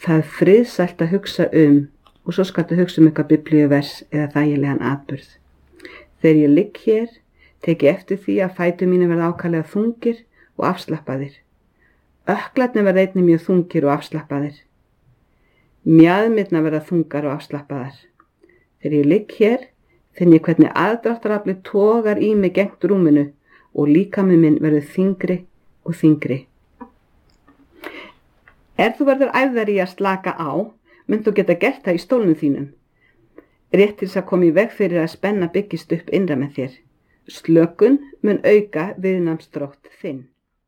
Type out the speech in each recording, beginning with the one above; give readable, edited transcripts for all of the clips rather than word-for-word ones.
Það er friðsælt að hugsa og svo skaltu hugsa eitthvað biblíuvers eða þægilegan atburð. Þegar ég ligg hér, tek ég eftir því að fætur mínu verða ákaflega þungir og afslappaðir. Ökklarnir verða einnig mjög þungir og afslappaðir. Mjaðmirnar verða þungar og afslappaðar. Þegar ég ligg hér, finn ég hvernig aðdráttaraflið togar í mig gegnt rúminu og líkami minn verður þyngri og þyngri. Þú verður æfðari í að slaka á, mynd þú geta gert það í stólnum þínum. Rétt til þess að koma í veg fyrir að spenna byggist upp innra með þér. Slökun mun auka viðnámsþrótt þinn.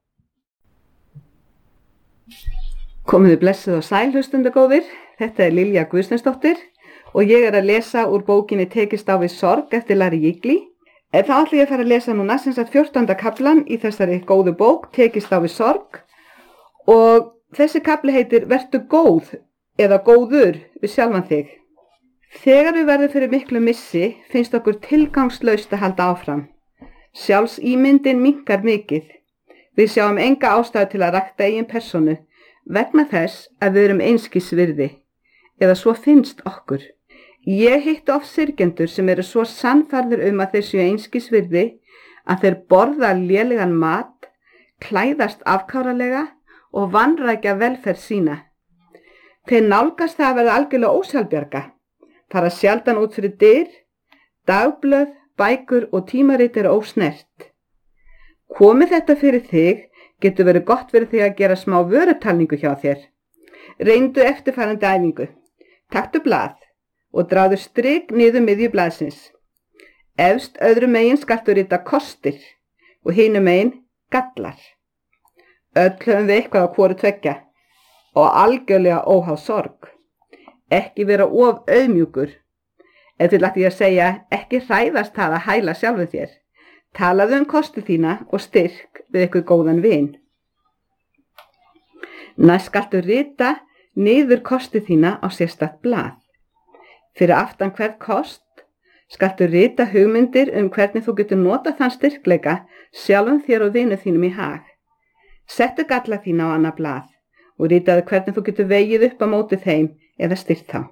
Komiði blessuð og sæl, hlustendagóðir. Þetta er Lilja Guðsteinsdóttir og ég að lesa úr bókinni Tekist á við sorg eftir Larry Jiggly. Þá ætla ég að fara að lesa núna 14. kaflan í þessari góðu bók, Tekist á við sorg, og þessi kafli heitir Vertu góð eða góður við sjálfan þig. Þegar við verðum fyrir miklu missi finnst okkur tilgangslaust að halda áfram. Sjálfsímyndin minnkar mikið. Við sjáum enga ástæðu til að rækta eigin persónu vegna þess að við erum einskis virði, eða svo finnst okkur. Ég hitti oft syrgjendur sem eru svo sannfærðir að þeir séu einskis virði að þeir borða lélegan mat, klæðast afkáralega og vanrækja velferð sína. Þeir nálgast það að verða algjörlega ósjálfbjarga, fara sjaldan út fyrir dyr, dagblöð, bækur og tímarit eru ósnert. Komi þetta fyrir þig, getur verið gott fyrir þig að gera smá vörutalningu hjá þér. Reyndu eftirfarandi æfingu. Taktu blað og dráðu strik niður miðju blaðsins. Efst öðru megin skaltu rita kostir og hinu megin gallar. Öll höfum við eitthvað á hvoru tveggja og algjörlega óháð sorg. Ekki vera of auðmjúkur. Til ætti ég að segja, ekki hræðast það að hæla sjálfu þér. Talaðu kosti þína og styrk við ykkur góðan vin. Næst skaltu rita niður kosti þína á sérstakt blað. Fyrir aftan hvern kost skaltu rita hugmyndir hvernig þú getur nota þann styrkleika sjálfum þér og vinu þínum í hag. Settu galla þína á annað blað og ritaðu hvernig þú getur vegið upp á móti þeim eða styrt þá.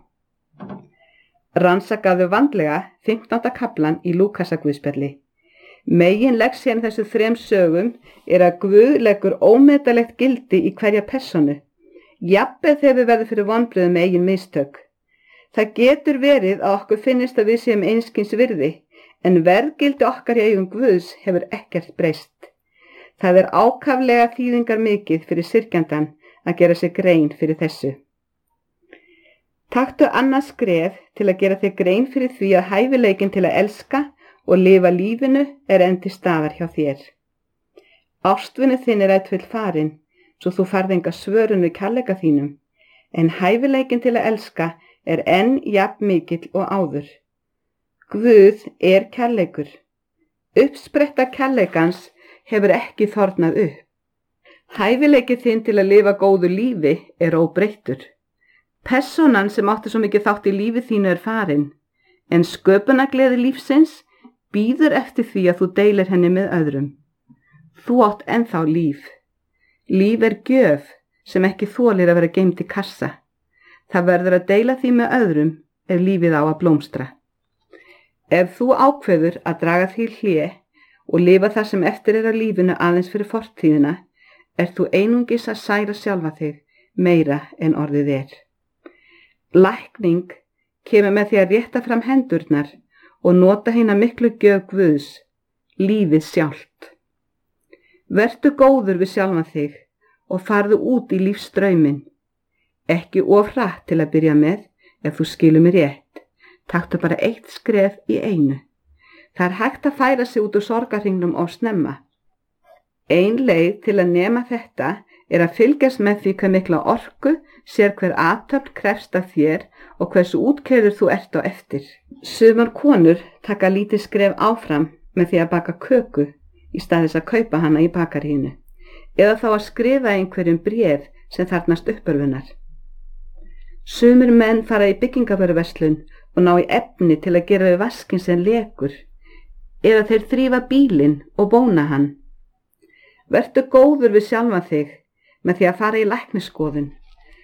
Rannsakaðu vandlega 15. kaflan í Lúkasarguðspjalli. Meginlexían í þessu 3 sögum að Guð leggur ómetanlegt gildi í hverja persónu, jafnvel þegar við verðum fyrir vonbrigðum með eigin mistök. Það getur verið að okkur finnist að við séum einskis virði, en verðgildi okkar í augum Guðs hefur ekkert breyst. Það er ákaflega þýðingar mikið fyrir syrgjandan að gera sér grein fyrir þessu. Taktu annað skref til að gera þér grein fyrir því að hæfileikinn til að elska og lifa lífinu enn til staðar hjá þér. Ástvinu þinn ef til farin, svo þú farð enga svörun við kærleika þínum, en hæfileikinn til að elska enn jafn mikill og áður. Guð kærleikur. Uppspretta kærleikans hefur ekki þornað upp. Hæfileiki þinn til að lifa góðu lífi óbreyttur. Persónan sem átti svo mikið þátt í lífi þínu farin, en sköpunargleði lífsins bíður eftir því að þú deilir henni með öðrum. Þú átt ennþá líf. Líf gjöf sem ekki þolir að vera geymt í kassa. Það verður að deila því með öðrum ef lífið á að blómstra. Ef þú ákveður að draga því hlé og lifa það sem eftir af lífinu aðeins fyrir fortíðina, þú einungis að særa sjálfa þig meira en orðið Lækning kemur með því að rétta fram hendurnar og nota hina miklu gjöf Guðs, lífið sjálft. Vertu góður við sjálfan þig og farðu út í lífsstrauminn. Ekki of hratt til að byrja með, ef þú skilur mig rétt. Taktu bara 1 skref í einu. Það hægt að færa sig út úr sorgarhringnum of snemma. Ein leið til að nema þetta að fylgjast með því hve mikla orku sér hver athöfn krefst af þér og hversu útkeyrður þú ert á eftir. Sumar konur taka lítið skref áfram með því að baka köku í stað þess að kaupa hana í bakaríinu, eða þá að skrifa einhverjum bréf sem þarfnast uppörfunar. Sumir menn fara í byggingavöruverslun og ná í efni til að gera við vaskinn sem lekur, eða þeir þrífa bílinn og bóna hann. Vertu góður við sjálfan þig með því að fara í læknisskoðun.